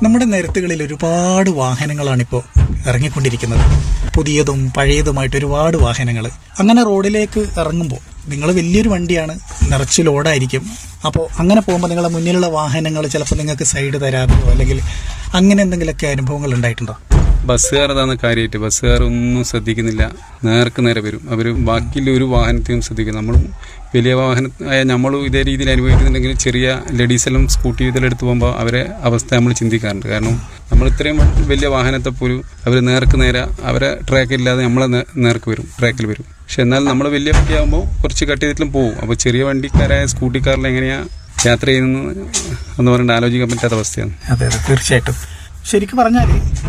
നമ്മുടെ നിരത്തുകളിൽ ഒരുപാട് വാഹനങ്ങളാണിപ്പോൾ ഇറങ്ങിക്കൊണ്ടിരിക്കുന്നത്. പുതിയതും പഴയതുമായിട്ട് ഒരുപാട് വാഹനങ്ങൾ. അങ്ങനെ റോഡിലേക്ക് ഇറങ്ങുമ്പോൾ നിങ്ങൾ വലിയൊരു വണ്ടിയാണ്, നിറച്ച് ലോഡായിരിക്കും. അപ്പോൾ അങ്ങനെ പോകുമ്പോൾ നിങ്ങളുടെ മുന്നിലുള്ള വാഹനങ്ങൾ ചിലപ്പോൾ നിങ്ങൾക്ക് സൈഡ് തരാതെയോ അല്ലെങ്കിൽ അങ്ങനെ എന്തെങ്കിലുമൊക്കെ അനുഭവങ്ങൾ ഉണ്ടായിട്ടുണ്ടോ? ബസ്സുകാർ അതാണ് കാര്യമായിട്ട്. ബസ്സുകാർ ഒന്നും ശ്രദ്ധിക്കുന്നില്ല, നേർക്ക് നേരെ വരും. അവർ ബാക്കിയുള്ള ഒരു വാഹനത്തെയും ശ്രദ്ധിക്കും. നമ്മളും വലിയ വാഹനമായ നമ്മളും ഇതേ രീതിയിൽ അനുഭവിക്കുന്നുണ്ടെങ്കിൽ ചെറിയ ലേഡീസെല്ലാം സ്കൂട്ടി ഇതെല്ലാം എടുത്ത് പോകുമ്പോൾ അവരെ അവസ്ഥ നമ്മൾ ചിന്തിക്കാറുണ്ട്. കാരണം നമ്മൾ ഇത്രയും വലിയ വാഹനത്തെ പോലും അവർ നേർക്ക് നേരെ അവരെ ട്രാക്കില്ലാതെ നമ്മളെ നേർക്ക് വരും, ട്രാക്കിൽ വരും. പക്ഷെ എന്നാൽ നമ്മൾ വലിയ വണ്ടിയാകുമ്പോൾ കുറച്ച് കട്ട് ചെയ്തിട്ടും പോകും. അപ്പോൾ ചെറിയ വണ്ടിക്കാരായ സ്കൂട്ടിക്കാരിൽ എങ്ങനെയാണ് യാത്ര ചെയ്യുന്നത് എന്ന് പറഞ്ഞിട്ട് ആലോചിക്കാൻ പറ്റാത്ത അവസ്ഥയാണ്. അതെ അതെ, തീർച്ചയായിട്ടും. ശരിക്കും പറഞ്ഞാൽ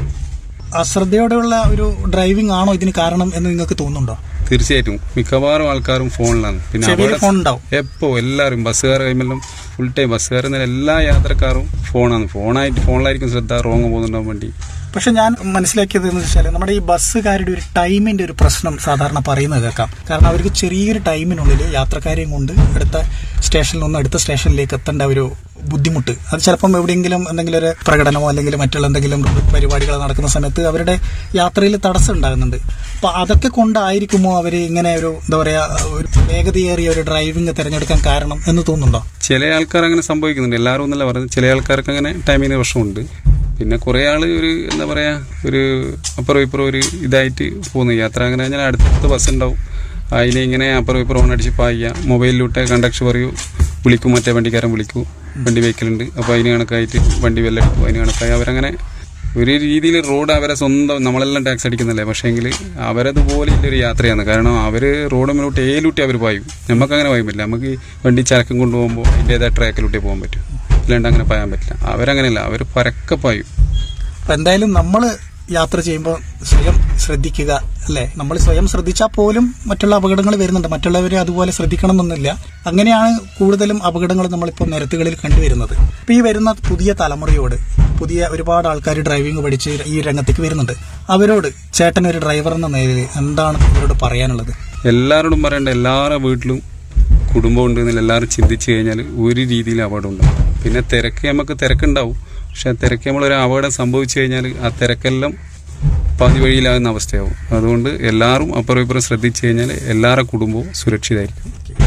അശ്രദ്ധയോടെയുള്ള ഒരു ഡ്രൈവിംഗ് ആണോ ഇതിന് കാരണം എന്ന് നിങ്ങൾക്ക് തോന്നുന്നുണ്ടോ? തീർച്ചയായിട്ടും മിക്കവാറും ആൾക്കാരും ഫോണിലാണ്. പിന്നെ ഫോൺ ഉണ്ടാവും എപ്പോ എല്ലാവരും ബസ്സുകാർ കഴിയുമ്പോഴും ഫുൾ ടൈം ബസ്സുകാർ എല്ലാ യാത്രക്കാരും ഫോണിലായിരിക്കും ശ്രദ്ധ. റോങ് പോകുന്നുണ്ടാവും വണ്ടി. പക്ഷെ ഞാൻ മനസ്സിലാക്കിയത് എന്ന് വെച്ചാൽ നമ്മുടെ ഈ ബസ്സുകാരുടെ ഒരു ടൈമിന്റെ ഒരു പ്രശ്നം സാധാരണ പറയുന്നത് കേൾക്കാം. കാരണം അവർക്ക് ചെറിയൊരു ടൈമിനുള്ളിൽ യാത്രക്കാരെയും കൊണ്ട് അടുത്ത സ്റ്റേഷനിൽ നിന്ന് അടുത്ത സ്റ്റേഷനിലേക്ക് എത്തേണ്ട ഒരു ബുദ്ധിമുട്ട്, അത് ചിലപ്പം എവിടെയെങ്കിലും എന്തെങ്കിലും ഒരു പ്രകടനമോ അല്ലെങ്കിൽ മറ്റുള്ള എന്തെങ്കിലും പരിപാടികൾ നടക്കുന്ന സമയത്ത് അവരുടെ യാത്രയിൽ തടസ്സം ഉണ്ടാകുന്നുണ്ട്. അപ്പൊ അതൊക്കെ കൊണ്ടായിരിക്കുമോ അവർ ഇങ്ങനെ ഒരു എന്താ പറയാ ഒരു വേഗതയേറിയ ഒരു ഡ്രൈവിംഗ് തിരഞ്ഞെടുക്കാൻ കാരണം എന്ന് തോന്നുന്നുണ്ടോ? ചില ആൾക്കാർ അങ്ങനെ സംഭവിക്കുന്നുണ്ട്. എല്ലാവരും ഒന്നല്ല പറയുന്നത്, ചില ആൾക്കാർക്ക് അങ്ങനെ ടൈമിന് പ്രശ്നമുണ്ട്. പിന്നെ കുറേ ആൾ ഒരു എന്താ പറയുക ഒരു അപ്പുറം ഇപ്പുറം ഒരു ഇതായിട്ട് പോകുന്നു യാത്ര. അങ്ങനെ കഴിഞ്ഞാൽ അടുത്ത ബസ് ഉണ്ടാവും, അതിനെ ഇങ്ങനെ അപ്പുറം ഇപ്പുറം ഓണടിച്ച് പായുക. മൊബൈലിലൂടെ കണ്ടക്ടർ പറയൂ, വിളിക്കും, മറ്റേ വണ്ടിക്കാരൻ വിളിക്കൂ, വണ്ടി വെക്കലുണ്ട്. അപ്പോൾ അതിന് കണക്കായിട്ട് വണ്ടി വെല്ലെടുക്കും, അതിന് കണക്കായി അവരങ്ങനെ ഒരു രീതിയിൽ റോഡ് അവരെ സ്വന്തം, നമ്മളെല്ലാം ടാക്സ് അടിക്കുന്നല്ലേ, പക്ഷേങ്കിൽ അവരതുപോലെ ഇല്ലൊരു യാത്രയാണ്. കാരണം അവർ റോഡ് മുന്നോട്ട് ഏലൂട്ടി അവർ പായും. നമുക്കങ്ങനെ പായാൻ പറ്റില്ല. നമുക്ക് വണ്ടി ചരക്കം കൊണ്ടുപോകുമ്പോൾ അതിൻ്റേതായ ട്രാക്കിലൂട്ടി പോകാൻ പറ്റും, ഇല്ലാണ്ട് അങ്ങനെ പായാൻ പറ്റില്ല. അവരങ്ങനെയല്ല, അവർ പരക്കെ പായും. അപ്പം എന്തായാലും നമ്മൾ യാത്ര ചെയ്യുമ്പോൾ സ്വയം ശ്രദ്ധിക്കുക അല്ലേ? നമ്മൾ സ്വയം ശ്രദ്ധിച്ചാൽ പോലും മറ്റുള്ള അപകടങ്ങൾ വരുന്നുണ്ട്. മറ്റുള്ളവരെ അതുപോലെ ശ്രദ്ധിക്കണം എന്നൊന്നുമില്ല. അങ്ങനെയാണ് കൂടുതലും അപകടങ്ങൾ നമ്മളിപ്പോൾ നിരത്തുകളിൽ കണ്ടുവരുന്നത്. ഇപ്പം ഈ വരുന്ന പുതിയ തലമുറയോട്, പുതിയ ഒരുപാട് ആൾക്കാർ ഡ്രൈവിംഗ് പഠിച്ച് ഈ രംഗത്തേക്ക് വരുന്നുണ്ട്, അവരോട് ചേട്ടൻ ഒരു ഡ്രൈവർ എന്ന നിലയിൽ എന്താണ് അവരോട് പറയാനുള്ളത്? എല്ലാവരോടും പറയേണ്ട, എല്ലാവരുടെ വീട്ടിലും കുടുംബം ഉണ്ടെന്നില്ല എല്ലാവരും ചിന്തിച്ചു കഴിഞ്ഞാൽ ഒരു രീതിയിൽ അപകടം ഉണ്ടാവും. പിന്നെ നമുക്ക് തിരക്കുണ്ടാവും, പക്ഷെ ആ തിരക്ക് നമ്മളൊരു അപകടം സംഭവിച്ചു കഴിഞ്ഞാൽ ആ തിരക്കെല്ലാം പാതി വഴിയിലാകുന്ന അവസ്ഥയാവും. അതുകൊണ്ട് എല്ലാവരും അപ്പുറം ഇപ്പുറം ശ്രദ്ധിച്ചു കഴിഞ്ഞാൽ എല്ലാവരുടെ കുടുംബവും സുരക്ഷിതമായിരിക്കും.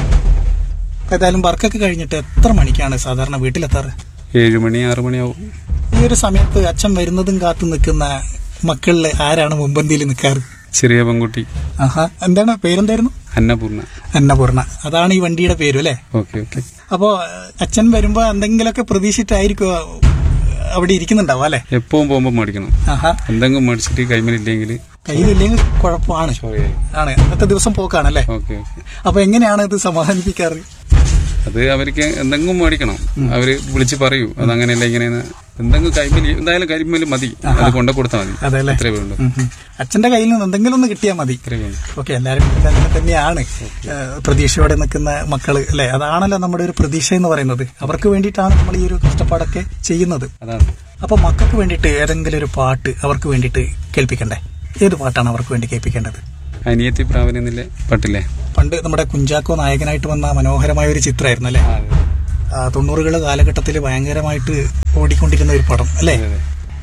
ഏതായാലും വർക്കൊക്കെ കഴിഞ്ഞിട്ട് എത്ര മണിക്കാണ് സാധാരണ വീട്ടിലെത്താറ്? 7 മണി 6 മണിയാവും. ഈ ഒരു സമയത്ത് അച്ഛൻ വരുന്നതും കാത്തു നിൽക്കുന്ന മക്കളിൽ ആരാണ് മുൻപന്തിയിൽ നിൽക്കാറ്? ചെറിയ പെൺകുട്ടി. എന്താണ് പേരെന്തായിരുന്നു? അന്നപൂർണ. അതാണ് ഈ വണ്ടിയുടെ പേരും അല്ലേ? ഓക്കെ. അപ്പോ അച്ഛൻ വരുമ്പോ എന്തെങ്കിലുമൊക്കെ പ്രതീക്ഷിച്ചിട്ടായിരിക്കും അവിടെ ഇരിക്കുന്നുണ്ടാവും അല്ലെ? എപ്പോഴും പോകുമ്പോ മേടിക്കണം. എന്തെങ്കിലും മേടിച്ചിട്ട് കൈമില്ലെങ്കിൽ കുഴപ്പമാണ്. അന്നത്തെ ദിവസം പോക്കാണല്ലേ? അപ്പൊ എങ്ങനെയാണ് ഇത് സമാധാനിപ്പിക്കാറ്? അത് അവർക്ക് എന്തെങ്കിലും മേടിക്കണം, അവര് വിളിച്ച് പറയൂ അതങ്ങനെയല്ല ഇങ്ങനെയാണ്. എന്തെങ്കിലും കൈമലി എന്തായാലും കരിമേലും മതി, അത് കൊണ്ടു കൊടുത്താൽ മതി. അതെല്ലേ? അച്ഛന്റെ കയ്യിൽ നിന്ന് എന്തെങ്കിലും ഒന്ന് കിട്ടിയാൽ മതി. ഓക്കെ, എല്ലാവരും തന്നെയാണ് പ്രതീക്ഷയോടെ നിൽക്കുന്ന മക്കള് അല്ലെ? അതാണല്ലോ നമ്മുടെ ഒരു പ്രതീക്ഷ എന്ന് പറയുന്നത്. അവർക്ക് വേണ്ടിയിട്ടാണ് നമ്മൾ ഈ ഒരു കഷ്ടപ്പാടൊക്കെ ചെയ്യുന്നത്. അപ്പൊ മക്കൾക്ക് വേണ്ടിയിട്ട് ഏതെങ്കിലും ഒരു പാട്ട് അവർക്ക് വേണ്ടിയിട്ട് കേൾപ്പിക്കണ്ടേ? ഏത് പാട്ടാണ് അവർക്ക് വേണ്ടി കേൾപ്പിക്കേണ്ടത്? അനിയത്തി പ്രാവൻ എന്നില്ലേ പാട്ടില്ലേ? പണ്ട് നമ്മുടെ കുഞ്ചാക്കോ നായകനായിട്ട് വന്ന മനോഹരമായ ഒരു ചിത്രമായിരുന്നു അല്ലെ? 90കളുടെ കാലഘട്ടത്തിൽ ഭയങ്കരമായിട്ട് ഓടിക്കൊണ്ടിരുന്ന ഒരു പടം അല്ലേ?